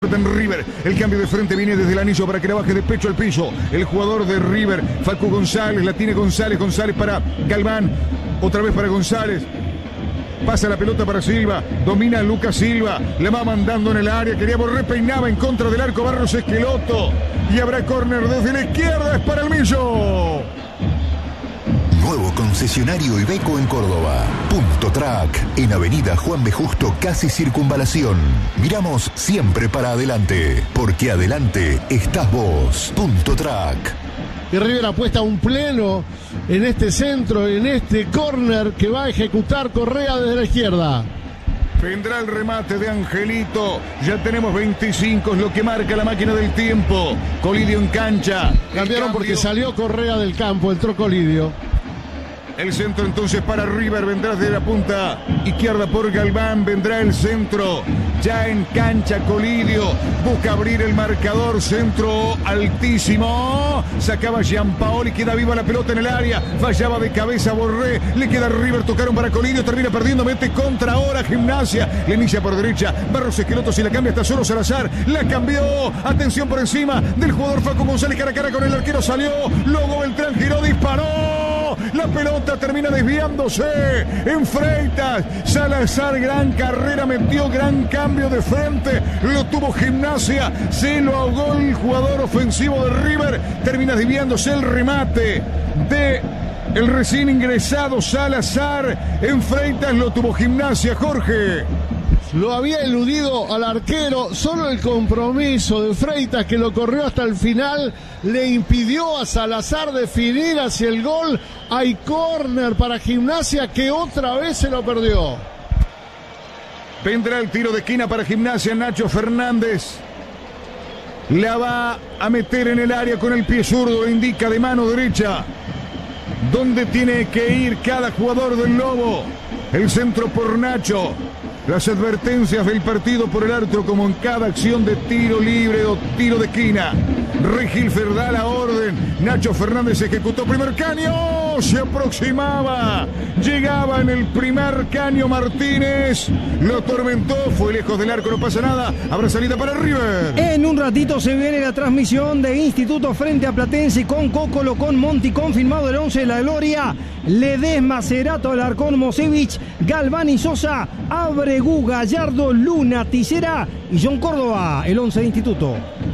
en River. El cambio de frente viene desde el anillo para que la baje de pecho al piso. El jugador de River, Facu González, la tiene González para Galván. Otra vez para González. Pasa la pelota para Silva, domina Lucas Silva, le va mandando en el área, quería Borré, peinaba en contra del arco Barros Esqueloto. Y habrá córner desde la izquierda, es para el Millo. Nuevo concesionario Iveco en Córdoba. Punto Track, en Avenida Juan B. Justo, casi Circunvalación. Miramos siempre para adelante, porque adelante estás vos. Punto Track. Y River apuesta un pleno en este centro, en este córner que va a ejecutar Correa desde la izquierda. Vendrá el remate de Angelito. Ya tenemos 25, es lo que marca la máquina del tiempo. Colidio en cancha. Cambiaron porque salió Correa del campo, entró Colidio. El centro entonces para River, vendrá desde la punta izquierda por Galván, vendrá el centro, ya en cancha Colidio, busca abrir el marcador, centro altísimo, sacaba Gianpaoli, queda viva la pelota en el área, fallaba de cabeza Borré, le queda River, tocaron para Colidio, termina perdiendo, mete contra ahora Gimnasia, le inicia por derecha, Barros Esqueloto, si la cambia está solo Salazar, la cambió, atención por encima del jugador Facu González, cara a cara con el arquero, salió, luego Beltrán giró, disparó. La pelota termina desviándose en Freitas. Salazar, gran carrera, metió gran cambio de frente. Lo tuvo Gimnasia. Se lo ahogó el jugador ofensivo de River. Termina desviándose el remate de el recién ingresado Salazar. En Freitas lo tuvo Gimnasia, Jorge. Lo había eludido al arquero, solo el compromiso de Freitas que lo corrió hasta el final le impidió a Salazar definir hacia el gol. Hay córner para Gimnasia que otra vez se lo perdió. Vendrá el tiro de esquina para Gimnasia, Nacho Fernández. La va a meter en el área con el pie zurdo, le indica de mano derecha dónde tiene que ir cada jugador del Lobo. El centro por Nacho. Las advertencias del partido por el árbitro como en cada acción de tiro libre o tiro de esquina. Regilfer da la orden. Nacho Fernández ejecutó primer caño. Se aproximaba. Llegaba en el primer caño Martínez. Lo atormentó. Fue lejos del arco. No pasa nada. Habrá salida para River. En un ratito se viene la transmisión de Instituto frente a Platense con Cocolo, con Monti, confirmado el 11 de la Gloria. Ledesma, Cerato, Alarcón, Mosevich, Galván y Sosa, Abregu, Gallardo, Luna, Tisera y John Córdoba, el 11 de Instituto.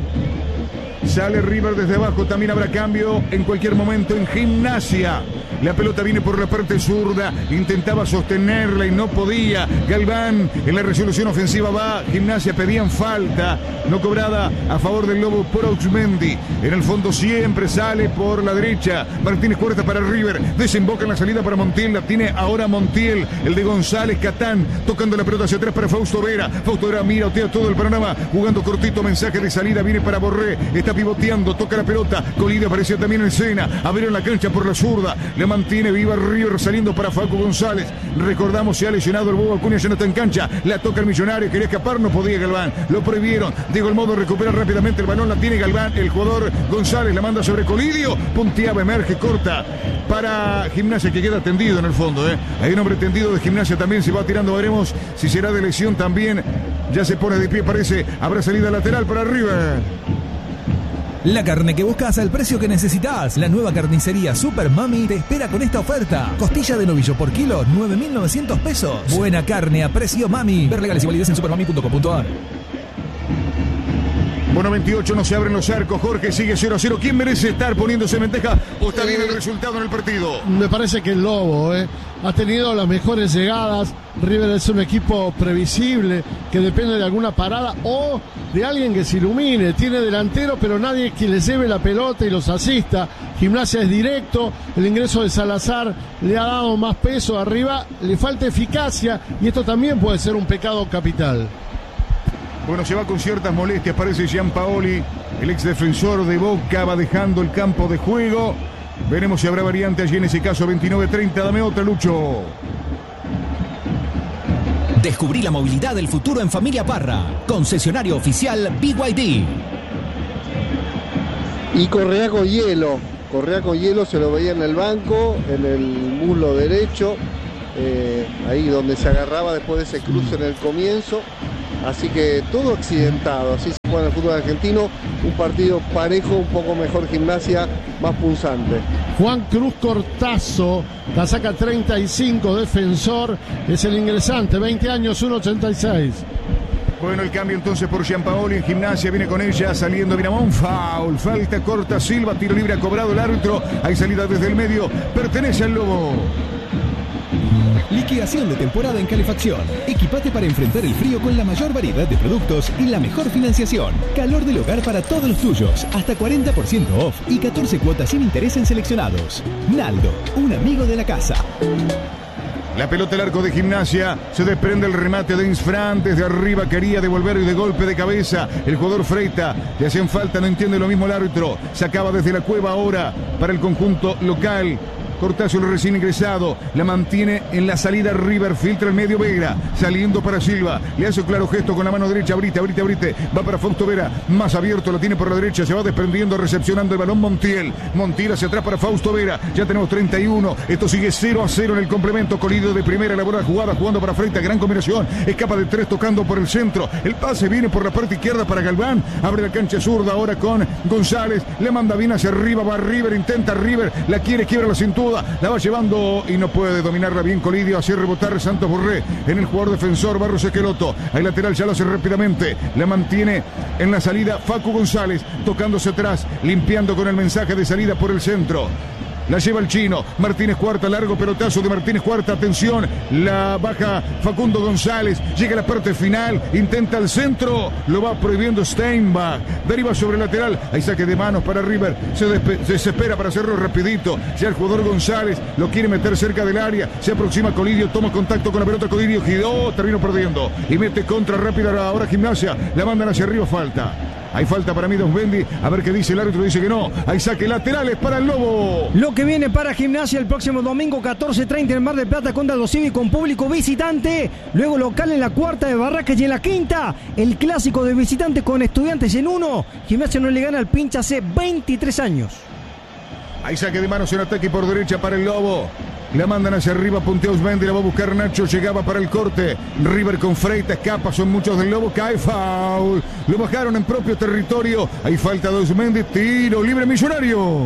Sale River desde abajo, también habrá cambio en cualquier momento en Gimnasia. La pelota viene por la parte zurda, intentaba sostenerla y no podía. Galván en la resolución ofensiva va, Gimnasia pedían falta, no cobrada a favor del Lobo por Auxmendi. En el fondo siempre sale por la derecha. Martínez Cuarta para River, desemboca en la salida para Montiel, la tiene ahora Montiel, el de González Catán, tocando la pelota hacia atrás para Fausto Vera. Fausto Vera mira, otea todo el panorama, jugando cortito, mensaje de salida, viene para Borré, está pivoteando, toca la pelota, Colidio apareció también en escena, abrieron la cancha por la zurda, le mantiene viva River saliendo para Facu González. Recordamos, se ha lesionado el Bobo Acuña, ya no está en cancha, la toca el Millonario, quería escapar, no podía Galván, lo prohibieron, Diego el modo recupera rápidamente el balón, la tiene Galván, el jugador González la manda sobre Colidio, punteaba, emerge, corta para Gimnasia que queda tendido en el fondo, hay un hombre tendido de Gimnasia también, se va tirando, veremos si será de lesión también, ya se pone de pie, parece, habrá salida lateral para River. La carne que buscas al precio que necesitas. La nueva carnicería Super Mami te espera con esta oferta. Costilla de novillo por kilo, 9.900 pesos. Buena carne a precio Mami. Ver legales y validez en supermami.com.ar. Bueno, 28, no se abren los arcos. Jorge sigue 0-0. ¿Quién merece estar poniéndose en ventaja o está bien el resultado en el partido? Me parece que el Lobo ha tenido las mejores llegadas. River es un equipo previsible que depende de alguna parada o de alguien que se ilumine. Tiene delantero, pero nadie que le lleve la pelota y los asista. Gimnasia es directo. El ingreso de Salazar le ha dado más peso arriba. Le falta eficacia y esto también puede ser un pecado capital. Bueno, se va con ciertas molestias, parece Gianpaoli, el ex defensor de Boca, va dejando el campo de juego. Veremos si habrá variante allí en ese caso. 29-30, dame otra, Lucho. Descubrí la movilidad del futuro en Familia Parra, concesionario oficial BYD. Y Correa con hielo se lo veía en el banco, en el muslo derecho, ahí donde se agarraba después de ese cruce en el comienzo. Así que todo accidentado, así se juega en el fútbol argentino, un partido parejo, un poco mejor Gimnasia, más punzante. Juan Cruz Cortazo, la saca 35, defensor, es el ingresante, 20 años, 1.86. Bueno, el cambio entonces por Gianpaoli en Gimnasia, viene con ella, saliendo Miramón, foul, falta corta Silva, tiro libre ha cobrado el árbitro, hay salida desde el medio, pertenece al Lobo. Liquidación de temporada en calefacción. Equipate para enfrentar el frío con la mayor variedad de productos y la mejor financiación. Calor del hogar para todos los tuyos. Hasta 40% off y 14 cuotas sin interés en seleccionados. Naldo, un amigo de la casa. La pelota al arco de Gimnasia, se desprende el remate de Insfran, desde arriba quería devolver y de golpe de cabeza el jugador Freita, le hacen falta, no entiende lo mismo el árbitro, sacaba desde la cueva ahora para el conjunto local. Cortazo, el recién ingresado, la mantiene en la salida River, filtra el medio Vera, saliendo para Silva, le hace un claro gesto con la mano derecha, abrite, va para Fausto Vera, más abierto, lo tiene por la derecha, se va desprendiendo, recepcionando el balón Montiel hacia atrás para Fausto Vera, ya tenemos 31, esto sigue 0-0 en el complemento, Colidio de primera, elabora jugada, jugando para Freita, gran combinación, escapa de 3 tocando por el centro, el pase viene por la parte izquierda para Galván, abre la cancha zurda ahora con González, le manda bien hacia arriba, va River, intenta River, la quiere, quiebra la cintura, la va llevando y no puede dominarla bien Colidio, así rebotar Santos Borré en el jugador defensor Barros Esqueloto, hay lateral, ya lo hace rápidamente, la mantiene en la salida Facu González, tocándose atrás, limpiando con el mensaje de salida por el centro. La lleva el chino, Martínez Cuarta, largo pelotazo de Martínez Cuarta, atención, la baja Facundo González, llega a la parte final, intenta el centro, lo va prohibiendo Steinbach, deriva sobre el lateral, hay saque de manos para River, se desespera para hacerlo rapidito, ya el jugador González lo quiere meter cerca del área, se aproxima Colidio, toma contacto con la pelota, Colidio giró, terminó perdiendo, y mete contra rápida ahora Gimnasia, la mandan hacia arriba, falta. Hay falta para Midos Bendy, a ver qué dice el árbitro, dice que no, hay saque laterales para el Lobo. Lo que viene para Gimnasia el próximo domingo 14:30 en Mar del Plata contra Aldo Civi con público visitante, luego local en la cuarta de Barracas y en la quinta, el clásico de visitante con Estudiantes en 1, Gimnasia no le gana al Pincha hace 23 años. Hay saque de manos en ataque por derecha para el Lobo. La mandan hacia arriba, puntea Usmendi, la va a buscar Nacho, llegaba para el corte. River con Freita, escapa, son muchos del Lobo, cae foul. Lo bajaron en propio territorio. Hay falta de Usmendi, tiro libre Millonario.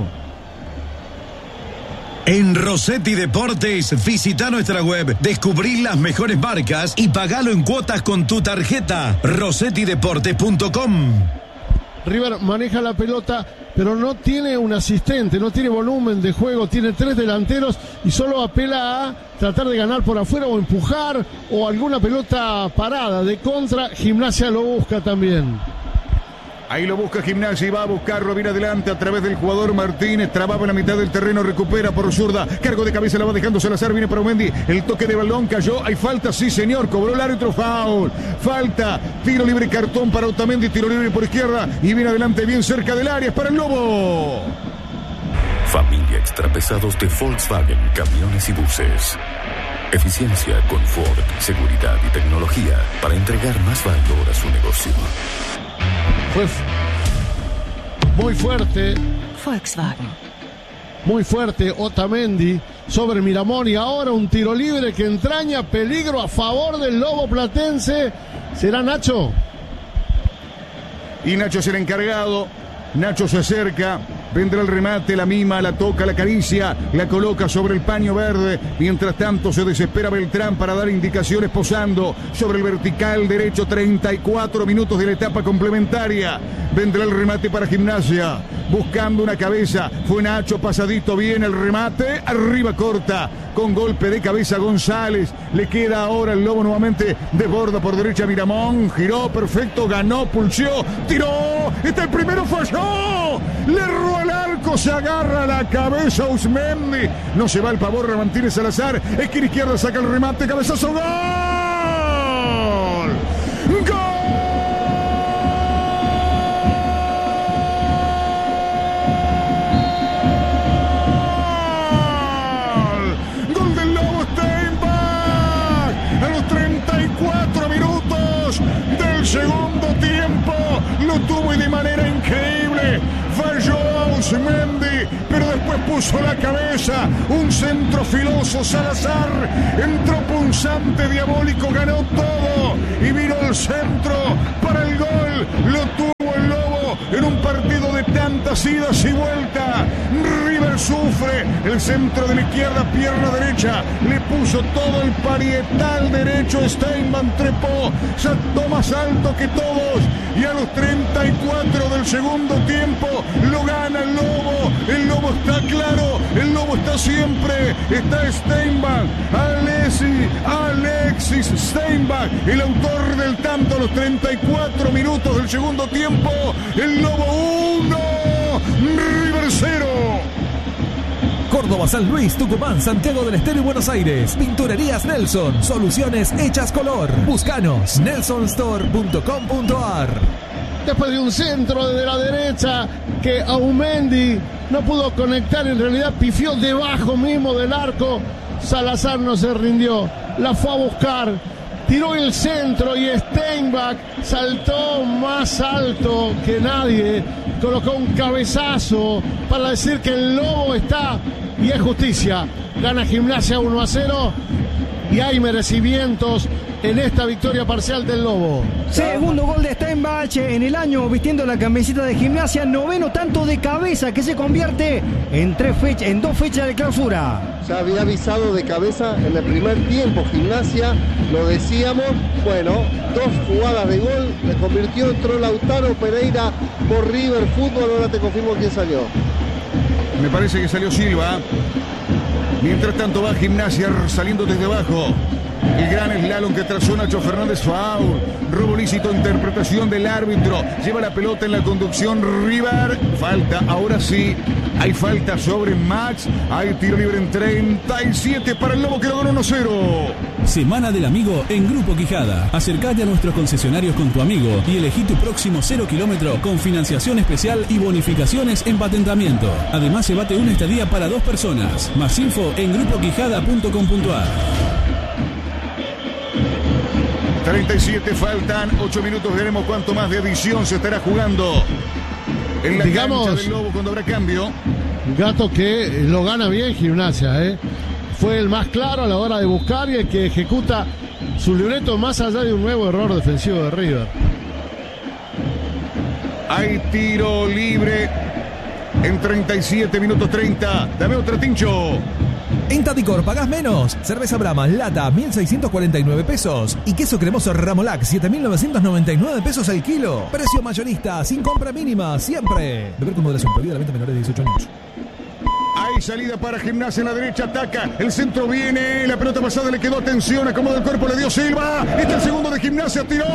En Rossetti Deportes, visita nuestra web, descubrí las mejores marcas y pagalo en cuotas con tu tarjeta. RossettiDeportes.com. River maneja la pelota, pero no tiene un asistente, no tiene volumen de juego, tiene 3 delanteros y solo apela a tratar de ganar por afuera o empujar o alguna pelota parada de contra. Gimnasia lo busca también. Ahí lo busca Gimnasia y va a buscarlo bien adelante a través del jugador Martínez. Trababa en la mitad del terreno, recupera por zurda. Cargo de cabeza, la va dejando Salazar, viene para Umendi. El toque de balón cayó. Hay falta, sí señor. Cobró el árbitro, foul. Falta, tiro libre, cartón para Otamendi. Tiro libre por izquierda y viene adelante bien cerca del área. Es para el Lobo. Familia Extrapesados de Volkswagen, camiones y buses. Eficiencia, confort, seguridad y tecnología para entregar más valor a su negocio. Fue muy fuerte. Volkswagen. Muy fuerte Otamendi sobre Miramón y ahora un tiro libre que entraña peligro a favor del Lobo Platense. ¿Será Nacho? Y Nacho será encargado. Nacho se acerca, vendrá el remate, la mima, la toca, la acaricia, la coloca sobre el paño verde. Mientras tanto se desespera Beltrán para dar indicaciones posando sobre el vertical derecho. 34 minutos de la etapa complementaria. Vendrá el remate para Gimnasia, buscando una cabeza. Fue Nacho, pasadito bien el remate, arriba corta, con golpe de cabeza González. Le queda ahora el Lobo nuevamente, desborda por derecha Miramón, giró, perfecto, ganó, pulsó, tiró, está el primero, falló, le erró el arco, se agarra la cabeza Usmendi, no se va el pavor, la mantiene Salazar, esquina izquierda, saca el remate, cabezazo, gol, gol. Segundo tiempo, lo tuvo y de manera increíble. Falló Ausmendi, pero después puso la cabeza, un centro filoso Salazar, entró punzante, diabólico, ganó todo y vino el centro para el gol, lo tuvo el Lobo en un partido de tantas idas y vueltas. River sufre, el centro de la izquierda, pierna derecha, le puso todo el parietal derecho, Steinman trepó, saltó más alto que todos y a los 34 del segundo tiempo lo gana el Lobo está claro, el Lobo está siempre, está Steinman, Alexis Steinman, el autor del tanto a los 34 minutos del segundo tiempo, el Lobo 1, River 0. Córdoba, San Luis, Tucumán, Santiago del Estero y Buenos Aires. Pinturerías Nelson. Soluciones hechas color. Búscanos. nelsonstore.com.ar. Después de un centro desde la derecha que Aumendi no pudo conectar, en realidad pifió debajo mismo del arco. Salazar no se rindió, la fue a buscar, tiró el centro y Steinbach saltó más alto que nadie, colocó un cabezazo para decir que el Lobo está, y es justicia. Gana Gimnasia 1-0 y hay merecimientos en esta victoria parcial del Lobo. Segundo gol de Steinbach en el año vistiendo la camiseta de Gimnasia, noveno tanto de cabeza que se convierte en 2 fechas de clausura. Ya había avisado de cabeza en el primer tiempo Gimnasia, lo decíamos, bueno, 2 jugadas de gol, le convirtió, entró Lautaro Pereira por River Fútbol, ahora te confirmo quién salió. Me parece que salió Silva. Mientras tanto va Gimnasia saliendo desde abajo. El gran slalom que trazó Nacho Fernández, foul, robo lícito, interpretación del árbitro, lleva la pelota en la conducción River, falta, ahora sí, hay falta sobre Max, hay tiro libre en 37 para el Lobo que lo ganó 1-0. Semana del Amigo en Grupo Quijada. Acércate a nuestros concesionarios con tu amigo y elegí tu próximo 0 kilómetro con financiación especial y bonificaciones en patentamiento. Además, llévate una estadía para 2 personas. Más info en grupoquijada.com.ar. 37 faltan, 8 minutos, veremos cuánto más de adición se estará jugando en la cancha del Lobo cuando habrá cambio. Gato que lo gana bien Gimnasia, fue el más claro a la hora de buscar y el que ejecuta su libreto más allá de un nuevo error defensivo de River. Hay tiro libre en 37 minutos 30. Dame otra, Tincho. En Taticor pagás menos. Cerveza Brahma lata 1.649 pesos y queso cremoso Ramolac 7.999 pesos al kilo. Precio mayorista sin compra mínima siempre. Beber con moderación, prohibida la venta a menores de 18 años. Hay salida para Gimnasia en la derecha, ataca, el centro viene, la pelota pasada le quedó, atención, acomoda el cuerpo, le dio Silva, está el segundo de Gimnasia, tiró,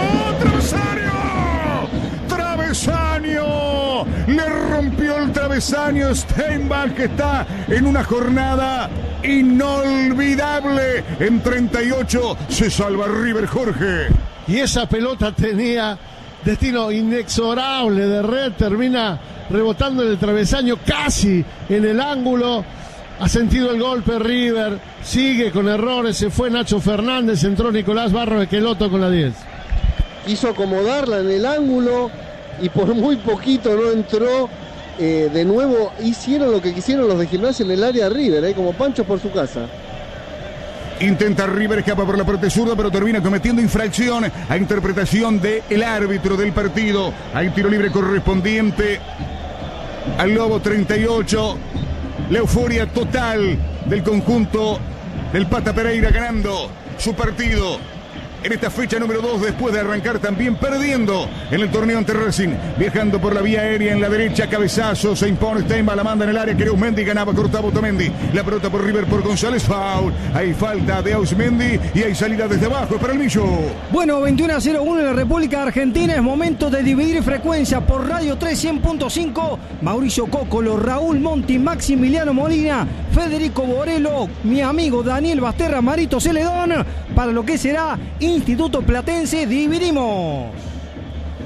travesaño, le rompió el travesaño Steinbach, que está en una jornada inolvidable. En 38 se salva River, Jorge. Y esa pelota tenía destino inexorable de red, termina rebotando en el travesaño, casi en el ángulo. Ha sentido el golpe River, sigue con errores, se fue Nacho Fernández, entró Nicolás Barros Esqueloto con la 10. Quiso acomodarla en el ángulo y por muy poquito no entró. De nuevo hicieron lo que quisieron los de Gimnasia en el área River, como Pancho por su casa. Intenta River, escapa por la parte zurda, pero termina cometiendo infracción a interpretación del árbitro del partido. Hay tiro libre correspondiente al Lobo. 38. La euforia total del conjunto del Pata Pereira ganando su partido en esta fecha número 2, después de arrancar también perdiendo en el torneo ante Racing. Viajando por la vía aérea en la derecha, cabezazo, se impone Steinbach, la manda en el área, que Ausmendi ganaba, cortaba Otamendi, la pelota por River, por González, foul, hay falta de Ausmendi y hay salida desde abajo para el Millo. Bueno, 21-0-1 en la República Argentina, es momento de dividir frecuencia por Radio 3 100.5, Mauricio Cócolo, Raúl Monti, Maximiliano Molina, Federico Borello, mi amigo Daniel Basterra, Marito Celedón, para lo que será Instituto Platense. Dividimos.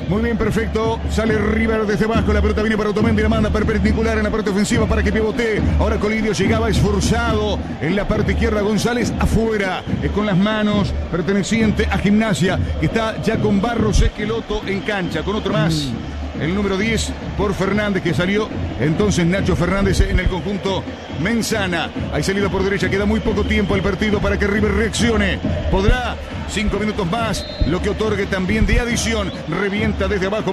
Muy bien, perfecto. Sale River desde abajo. La pelota viene para Otamendi. La manda perpendicular en la parte ofensiva para que pivotee. Ahora Colidio llegaba esforzado en la parte izquierda. González afuera. Es con las manos perteneciente a Gimnasia, que está ya con Barros Esqueloto en cancha. Con otro más. El número 10 por Fernández, que salió entonces Nacho Fernández en el conjunto Menzana. Hay salida por derecha, queda muy poco tiempo al partido para que River reaccione. Podrá 5 minutos más, lo que otorgue también de adición. Revienta desde abajo.